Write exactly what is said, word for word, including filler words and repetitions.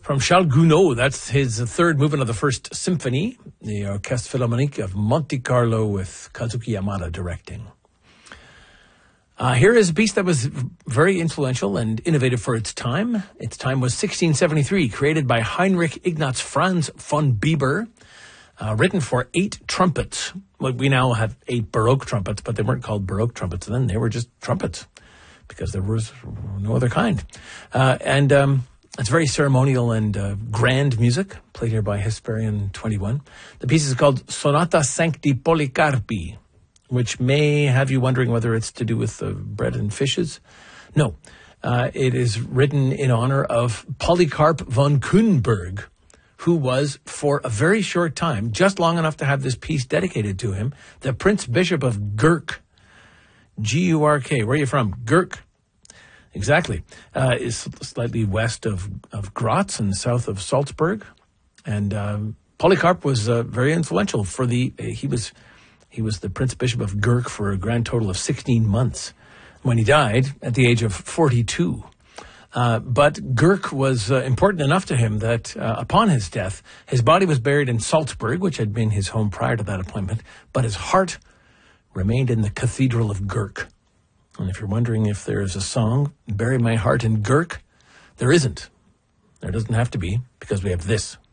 From Charles Gounod, that's his third movement of the First Symphony, the Orchestre Philharmonique of Monte Carlo with Kazuki Yamada directing. Uh, here is a piece that was very influential and innovative for its time. Its time was sixteen seventy-three, created by Heinrich Ignaz Franz von Bieber, uh, written for eight trumpets. Well, we now have eight Baroque trumpets, but they weren't called Baroque trumpets then. They were just trumpets because there was no other kind. Uh, and um, it's very ceremonial and uh, grand music, played here by Hesperian twenty-one. The piece is called Sonata Sancti Polycarpi, which may have you wondering whether it's to do with uh, bread and fishes. No, uh, it is written in honor of Polycarp von Kuenberg, who was, for a very short time, just long enough to have this piece dedicated to him, the Prince Bishop of Gurk, G U R K. Where are you from? Gurk. Exactly. Uh, is slightly west of, of Graz and south of Salzburg. And um, Polycarp was uh, very influential for the, uh, he was... He was the Prince Bishop of Gurk for a grand total of sixteen months when he died at the age of forty-two. Uh, but Gurk was uh, important enough to him that uh, upon his death, his body was buried in Salzburg, which had been his home prior to that appointment, but his heart remained in the Cathedral of Gurk. And if you're wondering if there's a song, Bury My Heart in Gurk, there isn't. There doesn't have to be, because we have this.